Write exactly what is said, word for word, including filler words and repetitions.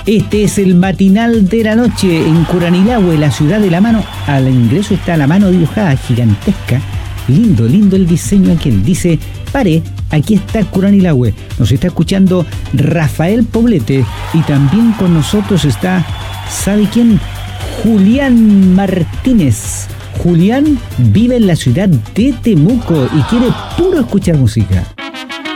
Este es el matinal de la noche en Curanilahue, la ciudad de la mano. Al ingreso está la mano dibujada, gigantesca. Lindo, lindo el diseño aquel. Dice, pare, aquí está Curanilahue. Nos está escuchando Rafael Poblete y también con nosotros está, ¿sabe quién? Julián Martínez. Julián vive en la ciudad de Temuco y quiere puro escuchar música.